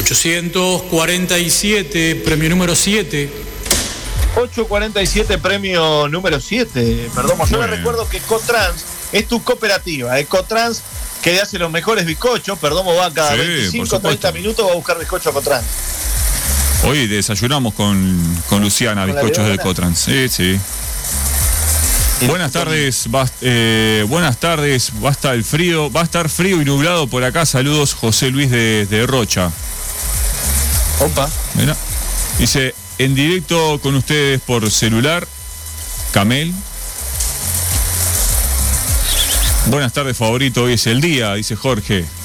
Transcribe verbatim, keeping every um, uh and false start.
ochocientos cuarenta y siete, premio número siete. ochocientos cuarenta y siete, premio número siete. Perdón, yo Bueno. le recuerdo que Cotrans es tu cooperativa. Es Cotrans que hace los mejores bizcochos. Perdomo va cada Sí, por veinticinco, supuesto. treinta minutos va a buscar bizcocho a Cotrans. Hoy desayunamos con, con Luciana, ¿Con la bizcochos de Leona? Cotrans. Sí, sí. Buenas tardes, bas- eh, buenas tardes, va a estar el frío, va a estar frío y nublado por acá. Saludos, José Luis de, de Rocha. Opa. Mirá. Dice, en directo con ustedes por celular, Camel. Buenas tardes, favorito, hoy es el día, dice Jorge.